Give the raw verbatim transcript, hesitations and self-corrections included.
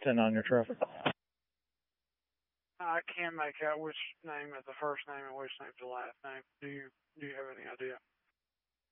listing on your truck? I can't make out which name is the first name and which name is the last name. Do you do you have any idea?